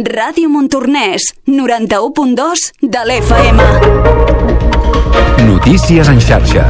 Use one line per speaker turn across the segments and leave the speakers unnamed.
Ràdio Montornès, 91.2 de l'FM.
Notícies en xarxa.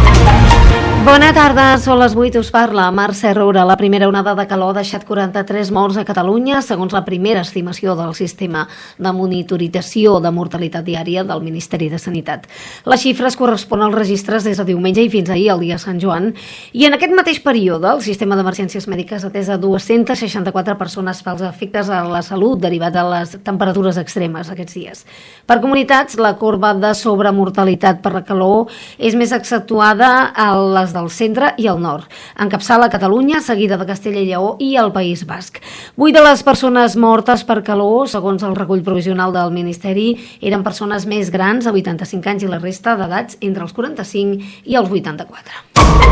Bona tarda, són les 8, us parla Mercè Roura. La primera onada de calor ha deixat 43 morts a Catalunya, segons la primera estimació del sistema de monitorització de mortalitat diària del Ministeri de Sanitat. Les xifres corresponen als registres des de diumenge i fins ahir, el dia de Sant Joan, i en aquest mateix període el sistema d'emergències mèdiques ha atès a 264 persones pels efectes a la salut derivats de les temperatures extremes aquests dies. Per comunitats, la corba de sobremortalitat per la calor és més accentuada a les del centre i el nord. Encapçala Catalunya, seguida de Castella i Lleó i el País Basc. 8 de les persones mortes per calor, segons el recull provisional del Ministeri, eren persones més grans, a 85 anys, i la resta d'edats entre els 45 i els 84.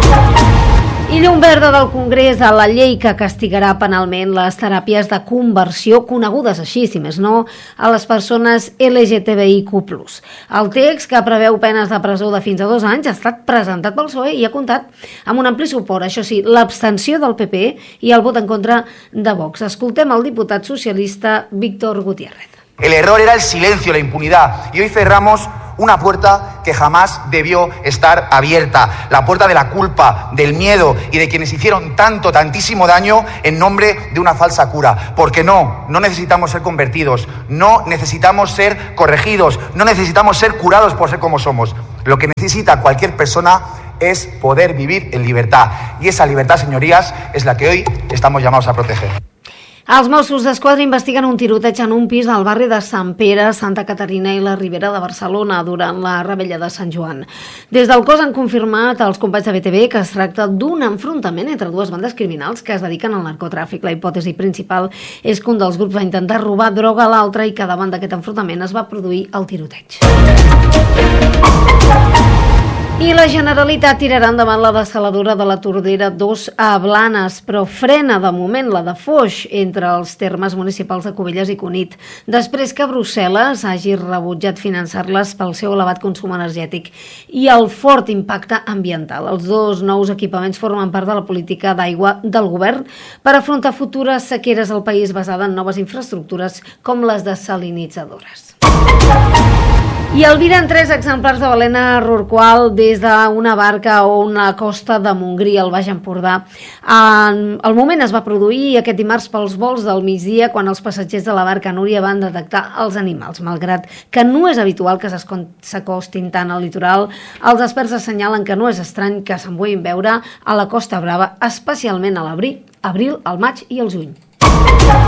I llum verda del Congrés a la llei que castigarà penalment les teràpies de conversió, conegudes així, si més no, a les persones LGTBIQ+. El text, que preveu penes de presó de fins a 2 anys, ha estat presentat pel PSOE i ha comptat amb un ampli suport, això sí, l'abstenció del PP i el vot en contra de Vox. Escoltem el diputat socialista Víctor Gutiérrez.
El error era el silencio, la impunidad, y hoy cerramos una puerta que jamás debió estar abierta, la puerta de la culpa, del miedo y de quienes hicieron tantísimo daño en nombre de una falsa cura. Porque no necesitamos ser convertidos, no necesitamos ser corregidos, no necesitamos ser curados por ser como somos. Lo que necesita cualquier persona es poder vivir en libertad, y esa libertad, señorías, es la que hoy estamos llamados a proteger.
Els Mossos d'Esquadra investiguen un tiroteig en un pis al barri de Sant Pere, Santa Caterina i la Ribera de Barcelona durant la revetlla de Sant Joan. Des del cos han confirmat als companys de BTV que es tracta d'un enfrontament entre dues bandes criminals que es dediquen al narcotràfic. La hipòtesi principal és que un dels grups va intentar robar droga a l'altre i que davant d'aquest enfrontament es va produir el tiroteig. I la Generalitat tirarà endavant la dessaladora de la Tordera 2 a Blanes, però frena de moment la de Foix entre els termes municipals de Cubelles i Cunit, després que Brussel·les hagi rebutjat finançar-les pel seu elevat consum energètic i el fort impacte ambiental. Els dos nous equipaments formen part de la política d'aigua del govern per afrontar futures sequeres al país basada en noves infraestructures com les desalinitzadores. I albiren 3 exemplars de balena rorqual des d'una barca o una costa de Montgrí, al Baix Empordà. El moment es va produir aquest dimarts pels vols del migdia, quan els passatgers de la barca Núria van detectar els animals. Malgrat que no és habitual que s'acostin tant al litoral, els experts assenyalen que no és estrany que se'n puguin veure a la Costa Brava, especialment a l'abril, el maig i el juny.